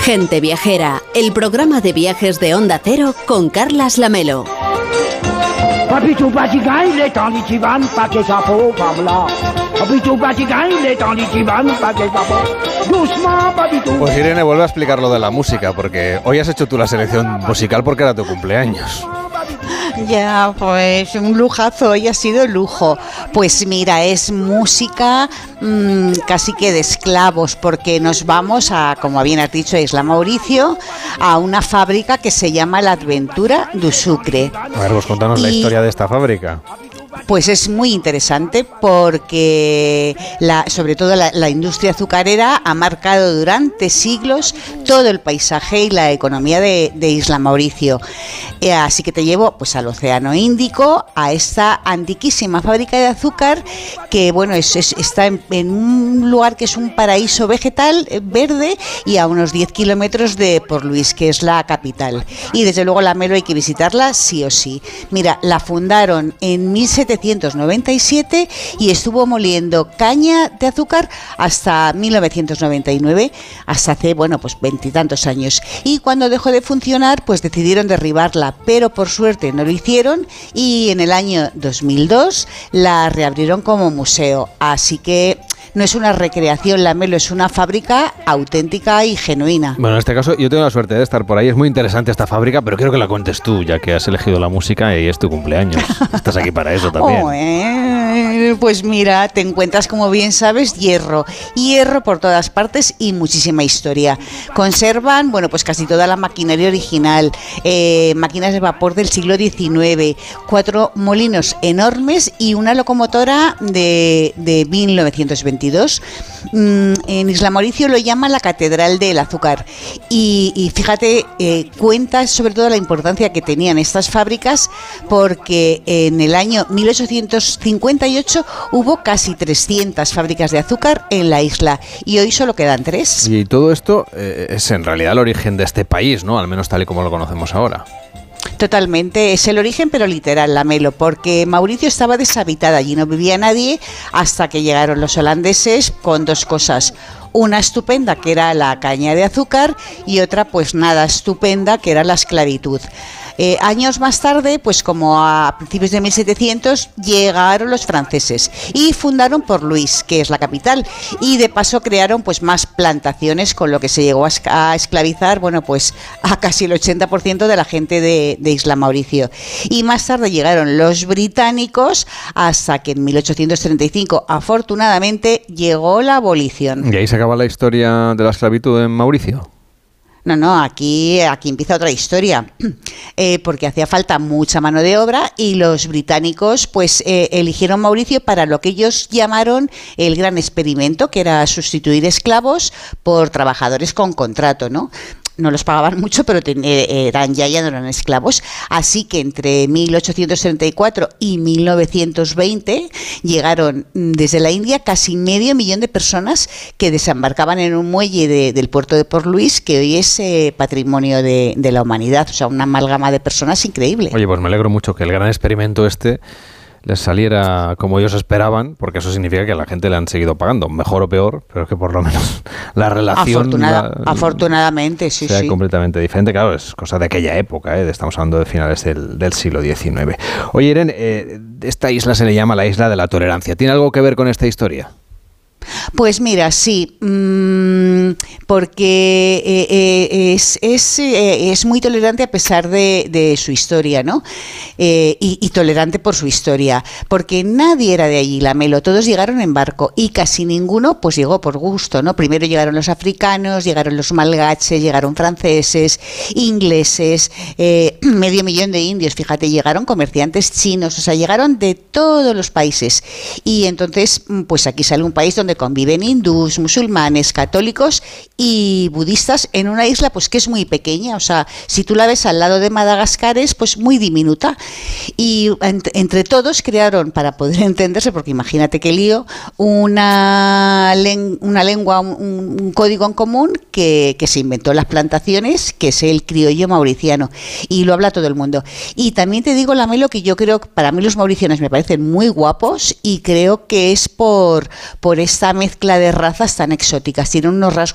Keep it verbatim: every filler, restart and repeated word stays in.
Gente Viajera, el programa de viajes de Onda Cero con Carlas Lamelo. Pues Irene, vuelve a explicar lo de la música, porque hoy has hecho tú la selección musical porque era tu cumpleaños. Ya, pues un lujazo, hoy ha sido lujo. Pues mira, es música mmm, casi que de esclavos, porque nos vamos a, como bien has dicho, a Isla Mauricio, a una fábrica que se llama La Aventura do Sucre. A ver, pues contanos y la historia de esta fábrica. Pues es muy interesante porque la, sobre todo la, la industria azucarera ha marcado durante siglos todo el paisaje y la economía de, de Isla Mauricio. Eh, así que te llevo pues al Océano Índico, a esta antiquísima fábrica de azúcar que bueno es, es, está en, en un lugar que es un paraíso vegetal eh, verde y a unos diez kilómetros de Port Louis, que es la capital. Y desde luego la Melo hay que visitarla sí o sí. Mira, la fundaron en mil setecientos noventa y siete y estuvo moliendo caña de azúcar hasta mil novecientos noventa y nueve, hasta hace, bueno, pues veintitantos años. Y cuando dejó de funcionar, pues decidieron derribarla, pero por suerte no lo hicieron y en el año dos mil dos la reabrieron como museo. Así que no es una recreación, la Melo, es una fábrica auténtica y genuina. Bueno, en este caso yo tengo la suerte de estar por ahí. Es muy interesante esta fábrica, pero quiero que la cuentes tú, ya que has elegido la música y es tu cumpleaños. Estás aquí para eso también. Oh, eh, pues mira, te encuentras, como bien sabes, hierro. Hierro por todas partes y muchísima historia. Conservan, bueno, pues casi toda la maquinaria original, eh, máquinas de vapor del siglo diecinueve, cuatro molinos enormes y una locomotora de, de mil novecientos veintidós. En Isla Mauricio lo llaman la Catedral del Azúcar y, y fíjate, eh, cuenta sobre todo la importancia que tenían estas fábricas, porque en el año mil ochocientos cincuenta y ocho hubo casi trescientas fábricas de azúcar en la isla y hoy solo quedan tres. Y todo esto eh, es en realidad el origen de este país, ¿no? Al menos tal y como lo conocemos ahora. Totalmente, es el origen pero literal, la Melo, porque Mauricio estaba deshabitada, allí no vivía nadie hasta que llegaron los holandeses con dos cosas. Una estupenda, que era la caña de azúcar, y otra pues nada estupenda, que era la esclavitud. Eh, años más tarde, pues como a principios de mil setecientos, llegaron los franceses y fundaron Port Louis, que es la capital, y de paso crearon pues más plantaciones, con lo que se llegó a, esc- a esclavizar, bueno, pues a casi el ochenta por ciento de la gente de, de Isla Mauricio. Y más tarde llegaron los británicos, hasta que en mil ochocientos treinta y cinco, afortunadamente, llegó la abolición. Y ahí se acaba la historia de la esclavitud en Mauricio. No, no, aquí, aquí empieza otra historia, eh, porque hacía falta mucha mano de obra y los británicos pues eh, eligieron Mauricio para lo que ellos llamaron el gran experimento, que era sustituir esclavos por trabajadores con contrato, ¿no? No los pagaban mucho, pero ten, eh, eran ya, ya no eran esclavos. Así que entre mil ochocientos treinta y cuatro y mil novecientos veinte llegaron desde la India casi medio millón de personas que desembarcaban en un muelle de, del puerto de Port Louis, que hoy es eh, patrimonio de, de la humanidad. O sea, una amalgama de personas increíble. Oye, pues me alegro mucho que el gran experimento este les saliera como ellos esperaban, porque eso significa que a la gente le han seguido pagando, mejor o peor, pero es que por lo menos la relación Afortunada, la, afortunadamente, sí, sea sí. completamente diferente. Claro, es cosa de aquella época, ¿eh? Estamos hablando de finales del, del siglo diecinueve. Oye, Irene, eh, esta isla se le llama la Isla de la Tolerancia. ¿Tiene algo que ver con esta historia? Pues mira, sí, mmm, porque eh, eh, es, es, eh, es muy tolerante a pesar de, de su historia, ¿no? Eh, y, y tolerante por su historia, porque nadie era de allí, la Melo, todos llegaron en barco y casi ninguno pues llegó por gusto, ¿no? Primero llegaron los africanos, llegaron los malgaches, llegaron franceses, ingleses, eh, medio millón de indios, fíjate, llegaron comerciantes chinos, o sea, llegaron de todos los países y entonces pues aquí sale un país donde conviven hindús, musulmanes, católicos y budistas en una isla pues que es muy pequeña, o sea, si tú la ves al lado de Madagascar es pues muy diminuta y ent- entre todos crearon, para poder entenderse, porque imagínate qué lío, una, len- una lengua, un, un código en común que, que se inventó en las plantaciones, que es el criollo mauriciano y lo habla todo el mundo. Y también te digo, Lamelo, que yo creo que para mí los mauricianos me parecen muy guapos y creo que es por, por esta mezcla de razas tan exóticas, tienen unos rasgos